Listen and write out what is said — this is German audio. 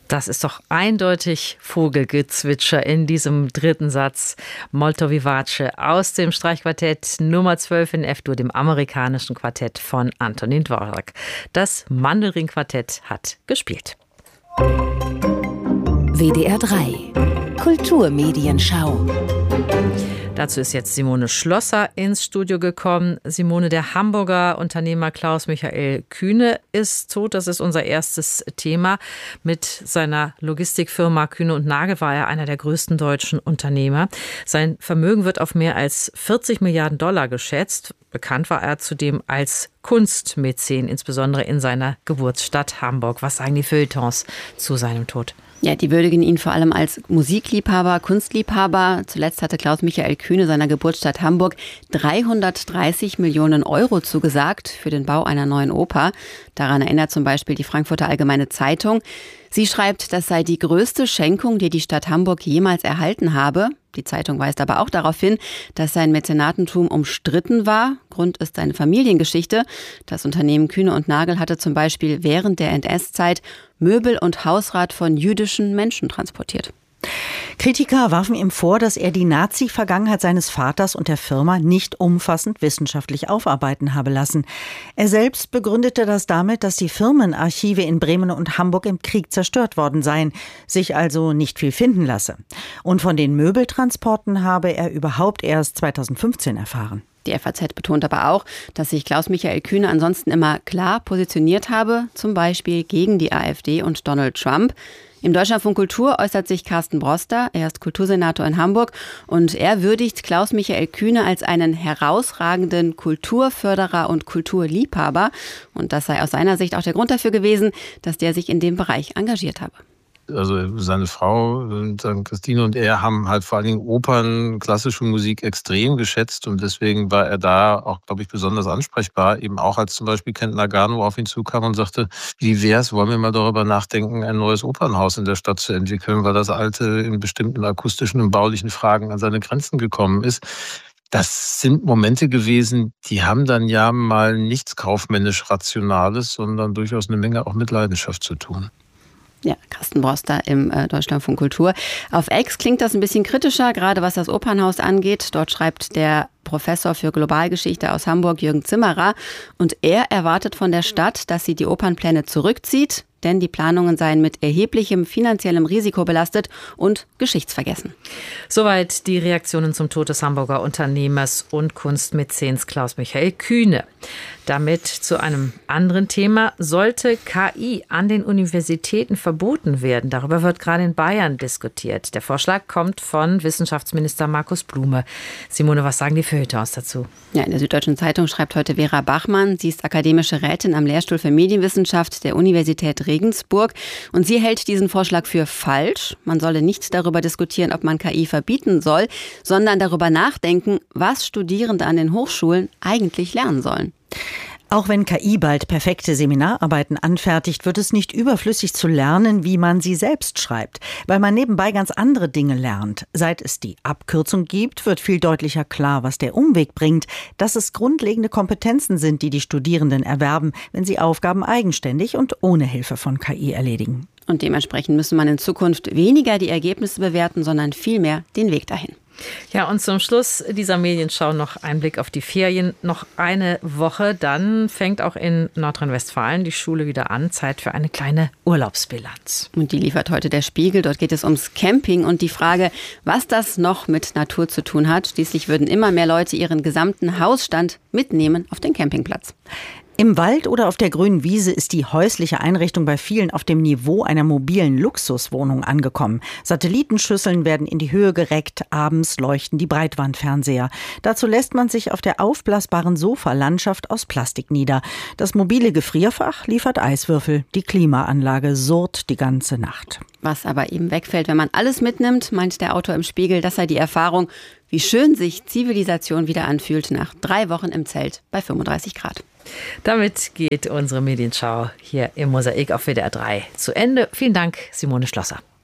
Das ist doch eindeutig Vogelgezwitscher in diesem dritten Satz. Molto vivace aus dem Streichquartett Nummer 12 in F-Dur, dem amerikanischen Quartett von Antonín Dvořák. Das Mandelring-Quartett hat gespielt. WDR 3 Kulturmedienschau. Dazu ist jetzt Simone Schlosser ins Studio gekommen. Simone, der Hamburger Unternehmer Klaus-Michael Kühne ist tot. Das ist unser erstes Thema. Mit seiner Logistikfirma Kühne und Nagel war er einer der größten deutschen Unternehmer. Sein Vermögen wird auf mehr als 40 Milliarden Dollar geschätzt. Bekannt war er zudem als Kunstmäzen, insbesondere in seiner Geburtsstadt Hamburg. Was sagen die Feuilletons zu seinem Tod? Ja, die würdigen ihn vor allem als Musikliebhaber, Kunstliebhaber. Zuletzt hatte Klaus-Michael Kühne seiner Geburtsstadt Hamburg 330 Millionen Euro zugesagt für den Bau einer neuen Oper. Daran erinnert zum Beispiel die Frankfurter Allgemeine Zeitung. Sie schreibt, das sei die größte Schenkung, die die Stadt Hamburg jemals erhalten habe. Die Zeitung weist aber auch darauf hin, dass sein Mäzenatentum umstritten war. Grund ist seine Familiengeschichte. Das Unternehmen Kühne und Nagel hatte zum Beispiel während der NS-Zeit Möbel und Hausrat von jüdischen Menschen transportiert. Kritiker warfen ihm vor, dass er die Nazi-Vergangenheit seines Vaters und der Firma nicht umfassend wissenschaftlich aufarbeiten habe lassen. Er selbst begründete das damit, dass die Firmenarchive in Bremen und Hamburg im Krieg zerstört worden seien, sich also nicht viel finden lasse. Und von den Möbeltransporten habe er überhaupt erst 2015 erfahren. Die FAZ betont aber auch, dass sich Klaus-Michael Kühne ansonsten immer klar positioniert habe, zum Beispiel gegen die AfD und Donald Trump. Im Deutschlandfunk Kultur äußert sich Carsten Broster, er ist Kultursenator in Hamburg und er würdigt Klaus-Michael Kühne als einen herausragenden Kulturförderer und Kulturliebhaber. Und das sei aus seiner Sicht auch der Grund dafür gewesen, dass der sich in dem Bereich engagiert habe. Also seine Frau, Christine und er haben halt vor allen Dingen Opern, klassische Musik extrem geschätzt und deswegen war er da auch, glaube ich, besonders ansprechbar. Eben auch als zum Beispiel Kent Nagano auf ihn zukam und sagte, wie wär's, wollen wir mal darüber nachdenken, ein neues Opernhaus in der Stadt zu entwickeln, weil das alte in bestimmten akustischen und baulichen Fragen an seine Grenzen gekommen ist. Das sind Momente gewesen, die haben dann ja mal nichts kaufmännisch Rationales, sondern durchaus eine Menge auch mit Leidenschaft zu tun. Ja, Carsten Broster im Deutschlandfunk Kultur. Auf X klingt das ein bisschen kritischer, gerade was das Opernhaus angeht. Dort schreibt der Professor für Globalgeschichte aus Hamburg, Jürgen Zimmerer. Und er erwartet von der Stadt, dass sie die Opernpläne zurückzieht, denn die Planungen seien mit erheblichem finanziellem Risiko belastet und geschichtsvergessen. Soweit die Reaktionen zum Tod des Hamburger Unternehmers und Kunstmäzens Klaus-Michael Kühne. Damit zu einem anderen Thema. Sollte KI an den Universitäten verboten werden? Darüber wird gerade in Bayern diskutiert. Der Vorschlag kommt von Wissenschaftsminister Markus Blume. Simone, was sagen die Feuilletons dazu? Ja, in der Süddeutschen Zeitung schreibt heute Vera Bachmann. Sie ist akademische Rätin am Lehrstuhl für Medienwissenschaft der Universität Regensburg. Und sie hält diesen Vorschlag für falsch. Man solle nicht darüber diskutieren, ob man KI verbieten soll, sondern darüber nachdenken, was Studierende an den Hochschulen eigentlich lernen sollen. Auch wenn KI bald perfekte Seminararbeiten anfertigt, wird es nicht überflüssig zu lernen, wie man sie selbst schreibt, weil man nebenbei ganz andere Dinge lernt. Seit es die Abkürzung gibt, wird viel deutlicher klar, was der Umweg bringt, dass es grundlegende Kompetenzen sind, die die Studierenden erwerben, wenn sie Aufgaben eigenständig und ohne Hilfe von KI erledigen. Und dementsprechend müsse man in Zukunft weniger die Ergebnisse bewerten, sondern vielmehr den Weg dahin. Ja, und zum Schluss dieser Medienschau noch ein Blick auf die Ferien. Noch eine Woche, dann fängt auch in Nordrhein-Westfalen die Schule wieder an. Zeit für eine kleine Urlaubsbilanz. Und die liefert heute der Spiegel. Dort geht es ums Camping und die Frage, was das noch mit Natur zu tun hat. Schließlich würden immer mehr Leute ihren gesamten Hausstand mitnehmen auf den Campingplatz. Im Wald oder auf der grünen Wiese ist die häusliche Einrichtung bei vielen auf dem Niveau einer mobilen Luxuswohnung angekommen. Satellitenschüsseln werden in die Höhe gereckt, abends leuchten die Breitbandfernseher. Dazu lässt man sich auf der aufblasbaren Sofalandschaft aus Plastik nieder. Das mobile Gefrierfach liefert Eiswürfel, die Klimaanlage surrt die ganze Nacht. Was aber eben wegfällt, wenn man alles mitnimmt, meint der Autor im Spiegel, das sei die Erfahrung, wie schön sich Zivilisation wieder anfühlt nach 3 Wochen im Zelt bei 35 Grad. Damit geht unsere Medienschau hier im Mosaik auf WDR 3 zu Ende. Vielen Dank, Simone Schlosser.